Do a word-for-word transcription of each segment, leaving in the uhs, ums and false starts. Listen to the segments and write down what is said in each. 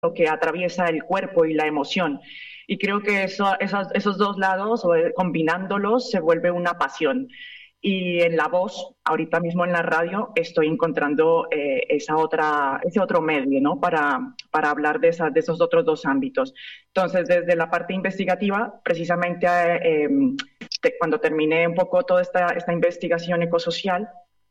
lo que atraviesa el cuerpo y la emoción. Y creo que eso, esos, esos dos lados, combinándolos, se vuelve una pasión. Y en la voz, ahorita mismo en la radio, estoy encontrando eh, esa otra, ese otro medio, ¿no? Para, para hablar de, esa, de esos otros dos ámbitos. Entonces, desde la parte investigativa, precisamente eh, te, cuando terminé un poco toda esta, esta investigación ecosocial,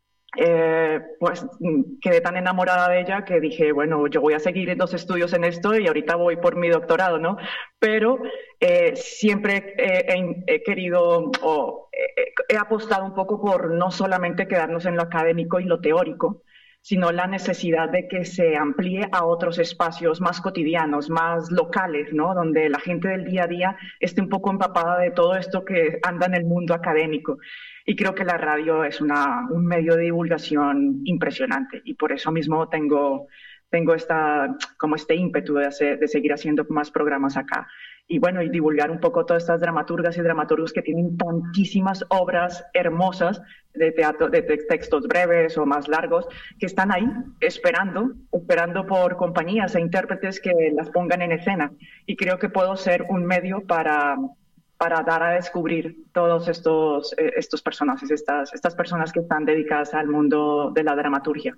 eh, pues quedé tan enamorada de ella que dije, bueno, yo voy a seguir los estudios en esto y ahorita voy por mi doctorado, ¿no? Pero eh, siempre eh, he, he, querido o eh, he apostado un poco por no solamente quedarnos en lo académico y lo teórico, sino la necesidad de que se amplíe a otros espacios más cotidianos, más locales, ¿no? Donde la gente del día a día esté un poco empapada de todo esto que anda en el mundo académico. Y creo que la radio es una, un medio de divulgación impresionante y por eso mismo tengo, tengo esta, como este ímpetu de, hacer, de seguir haciendo más programas acá. Y bueno, y divulgar un poco todas estas dramaturgas y dramaturgos que tienen tantísimas obras hermosas de teatro, de textos breves o más largos, que están ahí esperando, esperando por compañías e intérpretes que las pongan en escena. Y creo que puedo ser un medio para, para dar a descubrir todos estos, eh, estos personajes, estas, estas personas que están dedicadas al mundo de la dramaturgia.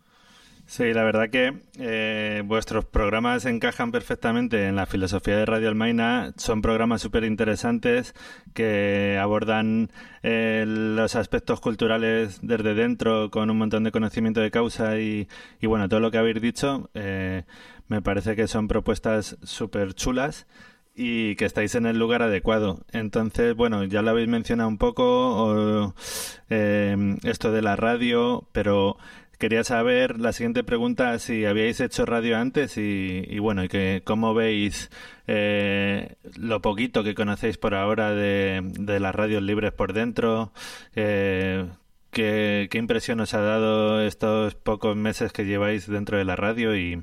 Sí, la verdad que eh, vuestros programas encajan perfectamente en la filosofía de Radio Almaina. Son programas súper interesantes que abordan eh, los aspectos culturales desde dentro con un montón de conocimiento de causa y, y bueno, todo lo que habéis dicho eh, me parece que son propuestas súper chulas y que estáis en el lugar adecuado. Entonces, bueno, ya lo habéis mencionado un poco, o, eh, esto de la radio, pero quería saber, la siguiente pregunta, si habíais hecho radio antes y, y bueno, y que cómo veis eh, lo poquito que conocéis por ahora de, de las radios libres por dentro. Eh, ¿qué, ¿Qué impresión os ha dado estos pocos meses que lleváis dentro de la radio y,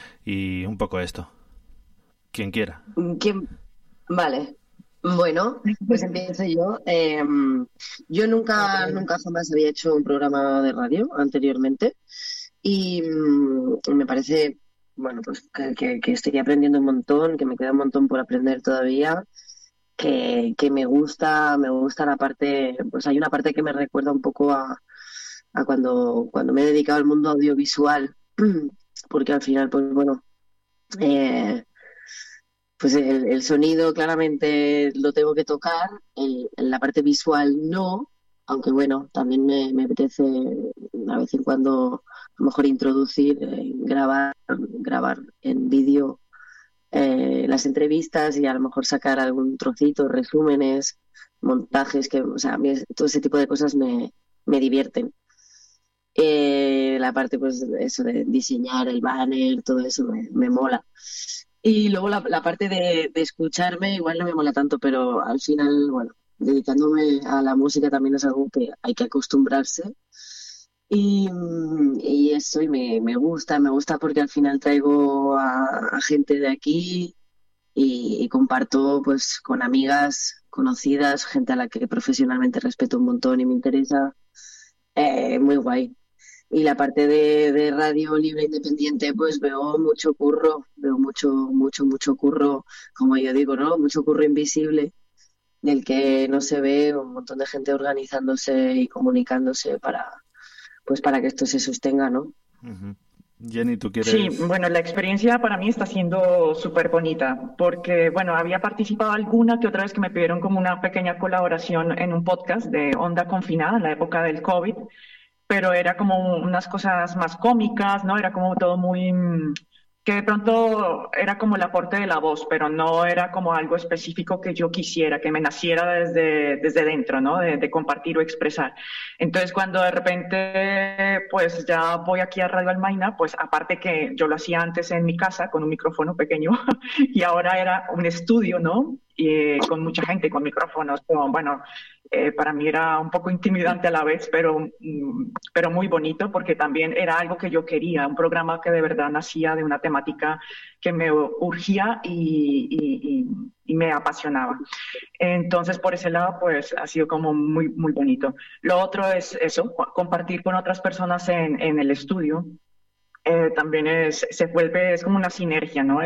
y un poco esto? Quien quiera. ¿Quién? Vale. Bueno, pues empiezo yo. Eh, yo nunca, nunca jamás había hecho un programa de radio anteriormente y mm, me parece, bueno, pues que, que, que estoy aprendiendo un montón, que me queda un montón por aprender todavía, que, que me gusta, me gusta la parte, pues hay una parte que me recuerda un poco a, a cuando, cuando me he dedicado al mundo audiovisual, porque al final, pues bueno, eh, pues el, el sonido claramente lo tengo que tocar, el, la parte visual no, aunque bueno, también me, me apetece de vez en cuando a lo mejor introducir, eh, grabar, grabar en vídeo eh, las entrevistas y a lo mejor sacar algún trocito, resúmenes, montajes, que, o sea, a mí todo ese tipo de cosas me, me divierten. Eh, la parte, pues, eso de diseñar el banner, todo eso me, me mola. Y luego la, la parte de, de escucharme igual no me mola tanto, pero al final, bueno, dedicándome a la música también es algo que hay que acostumbrarse. Y, y eso y me, me gusta, me gusta porque al final traigo a, a gente de aquí y, y comparto pues con amigas conocidas, gente a la que profesionalmente respeto un montón y me interesa. Eh, muy guay. Y la parte de, de radio libre independiente, pues veo mucho curro, veo mucho, mucho, mucho curro, como yo digo, ¿no? Mucho curro invisible, del que no se ve, un montón de gente organizándose y comunicándose para, pues para que esto se sostenga, ¿no? Uh-huh. Jenny, ¿tú quieres...? Sí, bueno, la experiencia para mí está siendo súper bonita, porque, bueno, había participado alguna que otra vez que me pidieron como una pequeña colaboración en un podcast de Onda Confinada en la época del COVID, pero era como unas cosas más cómicas, ¿no? Era como todo muy... que de pronto era como el aporte de la voz, pero no era como algo específico que yo quisiera, que me naciera desde, desde dentro, ¿no? De, de compartir o expresar. Entonces, cuando de repente, pues ya voy aquí a Radio Almaina, pues aparte que yo lo hacía antes en mi casa con un micrófono pequeño y ahora era un estudio, ¿no? Y con mucha gente, con micrófonos, pero, bueno... Eh, para mí era un poco intimidante a la vez, pero, mm, pero muy bonito porque también era algo que yo quería, un programa que de verdad nacía de una temática que me urgía y, y, y, y me apasionaba. Entonces, por ese lado, pues ha sido como muy, muy bonito. Lo otro es eso, compartir con otras personas en, en el estudio. eh, también es, se vuelve, es como una sinergia, ¿no?